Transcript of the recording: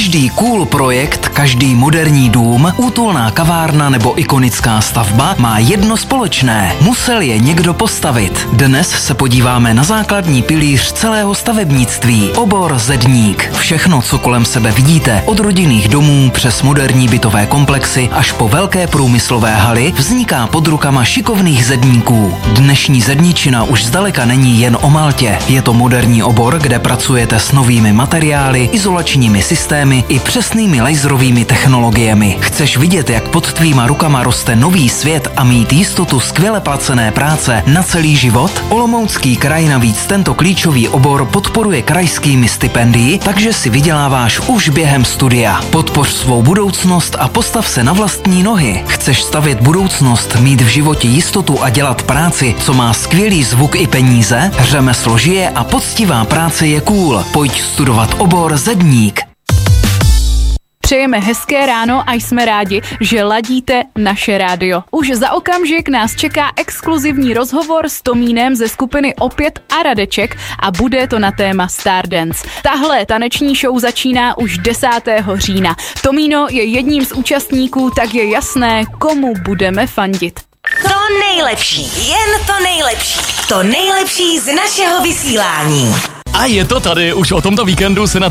Každý cool projekt, každý moderní dům, útulná kavárna nebo ikonická stavba má jedno společné. Musel je někdo postavit. Dnes se podíváme na základní pilíř celého stavebnictví, obor zedník. Všechno, co kolem sebe vidíte, od rodinných domů přes moderní bytové komplexy až po velké průmyslové haly, vzniká pod rukama šikovných zedníků. Dnešní zedničina už zdaleka není jen o Maltě. Je to moderní obor, kde pracujete s novými materiály, izolačními systémy i přesnými laserovými technologiemi. Chceš vidět, jak pod tvýma rukama roste nový svět a mít jistotu skvěle placené práce na celý život? Olomoucký kraj navíc tento klíčový obor podporuje krajskými stipendii, takže si vyděláváš už během studia. Podpoř svou budoucnost a postav se na vlastní nohy. Chceš stavět budoucnost, mít v životě jistotu a dělat práci, co má skvělý zvuk i peníze? Řemeslo žije a poctivá práce je cool. Pojď studovat obor zedník. Přejeme hezké ráno a jsme rádi, že ladíte naše rádio. Už za okamžik nás čeká exkluzivní rozhovor s Tomínem ze skupiny Opět a Radeček a bude to na téma Stardance. Tahle taneční show začíná už 10. října. Tomíno je jedním z účastníků, tak je jasné, komu budeme fandit. To nejlepší, jen to nejlepší. To nejlepší z našeho vysílání. A je to tady, už o tomto víkendu se na